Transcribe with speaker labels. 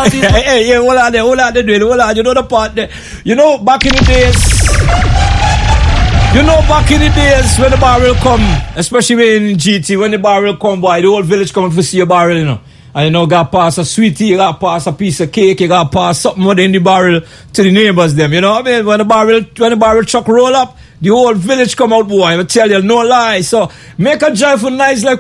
Speaker 1: out here.
Speaker 2: Hey, hold on there, hold on. You know the part there. You know, back in the days. You know, back in the days when the barrel come, especially in GT, when the barrel come, boy, the whole village come to see a barrel, you know. And you know, got pass a sweetie, you got pass a piece of cake, you got pass something more in the barrel to the neighbors, them. You know what I mean? When the barrel truck roll up, the whole village come out, boy. I tell you, no lie. So make a joyful noise like